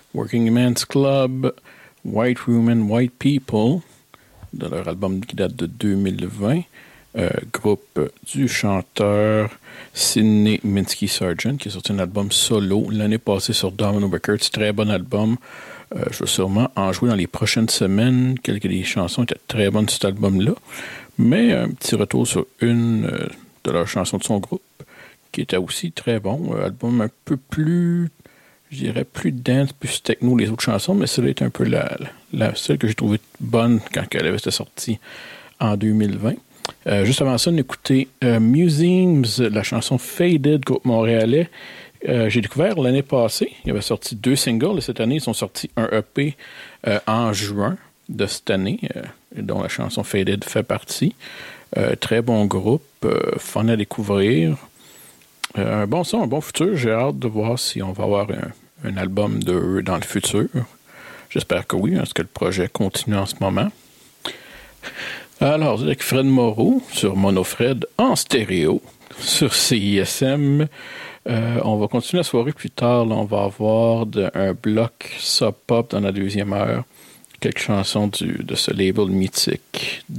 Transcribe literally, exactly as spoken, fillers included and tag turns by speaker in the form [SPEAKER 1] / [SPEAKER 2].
[SPEAKER 1] Working Men's Club, White Women, White People, de leur album qui date de deux mille vingt. Euh, groupe du chanteur Sidney Minsky Sargent, qui a sorti un album solo l'année passée sur Domino Records. Très bon album. Euh, je vais sûrement en jouer dans les prochaines semaines. Quelques des chansons étaient très bonnes de cet album-là. Mais un petit retour sur une euh, de leurs chansons de son groupe, qui était aussi très bon. Un album un peu plus, je dirais, plus dance, plus techno les autres chansons, mais celle-là est un peu la, la seule que j'ai trouvée bonne quand elle avait été sortie en deux mille vingt. Euh, juste avant ça, on écoutait euh, Museums, la chanson Faded, groupe montréalais. Euh, j'ai découvert l'année passée. Il y avait sorti deux singles et cette année, ils ont sorti un E P euh, en juin de cette année, euh, dont la chanson Faded fait partie. Euh, très bon groupe, euh, fun à découvrir. Euh, un bon son, un bon futur. J'ai hâte de voir si on va avoir un, un album d'eux dans le futur. J'espère que oui, parce que le projet continue en ce moment. Alors, avec Fred Moreau sur Monofred en stéréo sur C I S M. Euh, on va continuer la soirée plus tard. Là, on va avoir de, un bloc sub-pop dans la deuxième heure. Quelques chansons du, de ce label mythique